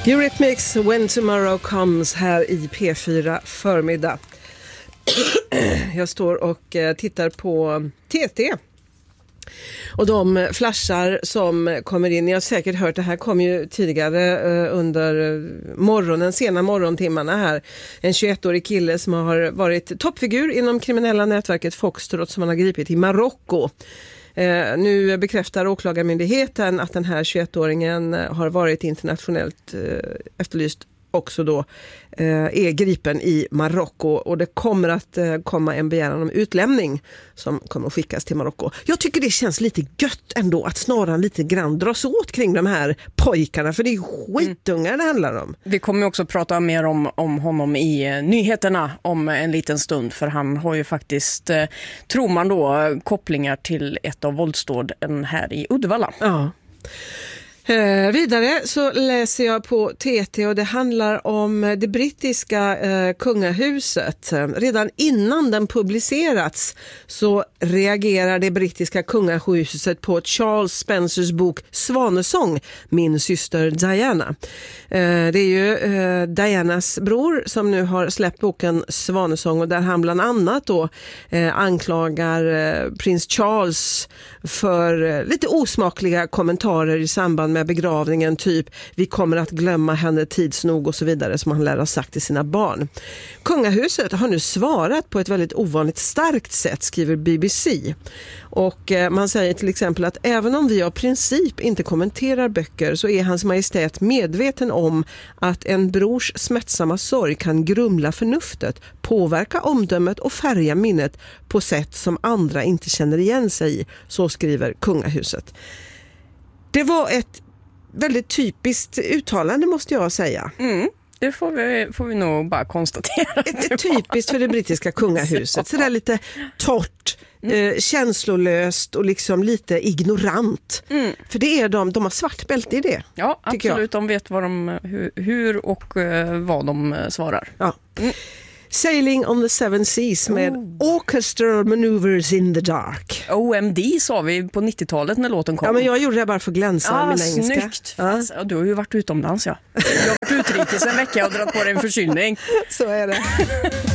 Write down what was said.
Eurythmics, When Tomorrow Comes här i P4 förmiddag. Jag står och tittar på TT. Och de flashar som kommer in, jag har säkert hört, det här kom ju tidigare under morgonen, sena morgontimmarna här. En 21-årig kille som har varit toppfigur inom kriminella nätverket Foxtrot som man har gripit i Marocko. Nu bekräftar åklagarmyndigheten att den här 21-åringen har varit internationellt efterlyst också då, är gripen i Marocko, och det kommer att komma en begäran om utlämning som kommer att skickas till Marocko. Jag tycker det känns lite gött ändå att snaran lite grann dras åt kring de här pojkarna, för det är skitungar det handlar om. Vi kommer också prata mer om honom i nyheterna om en liten stund, för han har ju faktiskt, tror man då, kopplingar till ett av våldsdåden här i Uddevalla. Ja. Vidare så läser jag på TT och det handlar om det brittiska kungahuset. Redan innan den publicerats så reagerar det brittiska kungahuset på Charles Spencers bok Svanesång, Min syster Diana. Det är ju Dianas bror som nu har släppt boken Svanesång, och där han bland annat då anklagar prins Charles för lite osmakliga kommentarer i samband med begravningen, typ vi kommer att glömma henne tids nog och så vidare, som han lär ha sagt till sina barn. Kungahuset har nu svarat på ett väldigt ovanligt starkt sätt, skriver BBC. Och man säger till exempel att även om vi av princip inte kommenterar böcker så är hans majestät medveten om att en brors smärtsamma sorg kan grumla förnuftet, påverka omdömet och färga minnet på sätt som andra inte känner igen sig i, så skriver kungahuset. Det var ett väldigt typiskt uttalande, måste jag säga. Det får vi nog bara konstatera. Ett typiskt för det brittiska kungahuset. Så där lite torrt, känslolöst och liksom lite ignorant. För det är de har svart bälte i det. Ja, absolut. De vet hur och vad de svarar. Ja. Sailing on the Seven Seas med Orchestral Maneuvers in the Dark. OMD sa vi på 90-talet när låten kom. Ja, men jag gjorde det bara för att glänsa mina engelska. Snyggt. Ja. Du har ju varit utomlands, ja. Jag har varit utrikes en vecka och dragit på dig en förkylning. Så är det.